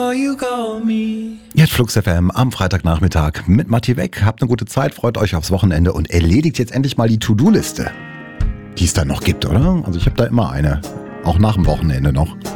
Jetzt Flux FM am Freitagnachmittag mit Matti Weg. Habt eine gute Zeit, freut euch aufs Wochenende und erledigt jetzt endlich mal die To-Do-Liste, die es dann noch gibt, oder? Also ich habe da immer eine, auch nach dem Wochenende noch.